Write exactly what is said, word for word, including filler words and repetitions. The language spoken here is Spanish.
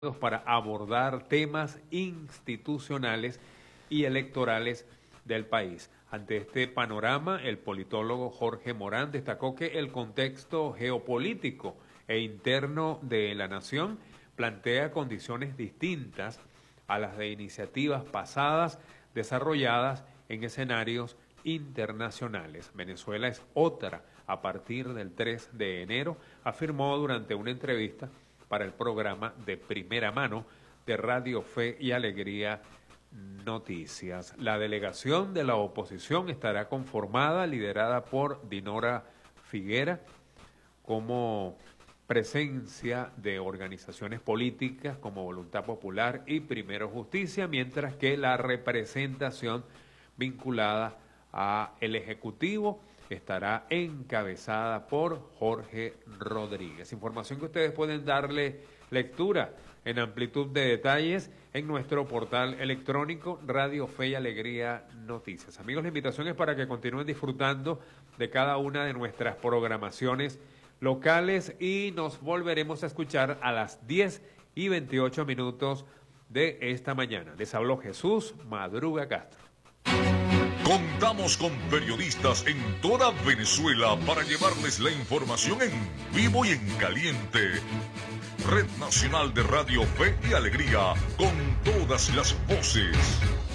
para abordar temas institucionales y electorales del país. Ante este panorama, el politólogo Jorge Morán destacó que el contexto geopolítico e interno de la nación plantea condiciones distintas a las de iniciativas pasadas desarrolladas en escenarios internacionales. Venezuela es otra a partir del tres de enero, afirmó durante una entrevista para el programa de Primera Mano de Radio Fe y Alegría Noticias. La delegación de la oposición estará conformada, liderada por Dinora Figuera, como presencia de organizaciones políticas como Voluntad Popular y Primero Justicia, mientras que la representación vinculada a el Ejecutivo estará encabezada por Jorge Rodríguez. Información que ustedes pueden darle lectura en amplitud de detalles en nuestro portal electrónico Radio Fe y Alegría Noticias. Amigos, la invitación es para que continúen disfrutando de cada una de nuestras programaciones locales y nos volveremos a escuchar a las diez y veintiocho minutos de esta mañana. Les habló Jesús Madruga Castro. Contamos con periodistas en toda Venezuela para llevarles la información en vivo y en caliente. Red Nacional de Radio Fe y Alegría, con todas las voces.